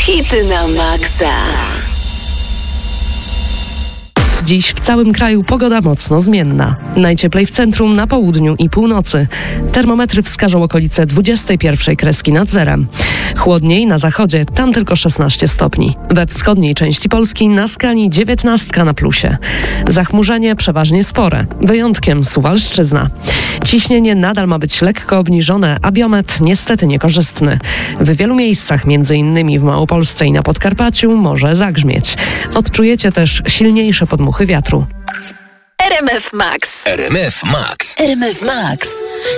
Hity na maksa. Dziś w całym kraju pogoda mocno zmienna. Najcieplej w centrum, na południu i północy. Termometry wskażą okolice 21 kreski nad zerem. Chłodniej na zachodzie, tam tylko 16 stopni. We wschodniej części Polski na skali 19 na plusie. Zachmurzenie przeważnie spore, wyjątkiem Suwalszczyzna. Ciśnienie nadal ma być lekko obniżone, a biometr niestety niekorzystny. W wielu miejscach, m.in. w Małopolsce i na Podkarpaciu, może zagrzmieć. Odczujecie też silniejsze podmuchy wiatru. RMF Max. RMF Max. RMF Max.